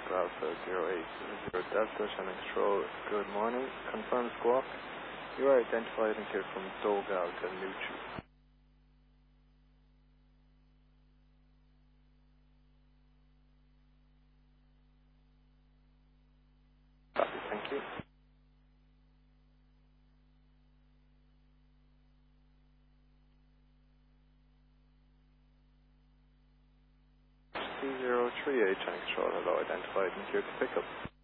Alpha 080 Delta, Shannon Control, good morning. Confirm squawk. You are identified and here from Dogal to Nuchu. Copy, thank you. 2038, Shannon Control, hello, identified and here to pick up.